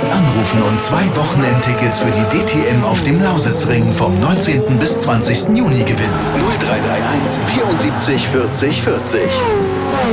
anrufen und 2 Wochenendtickets für die DTM auf dem Lausitzring vom 19. bis 20. Juni gewinnen. 0331 74 40 40.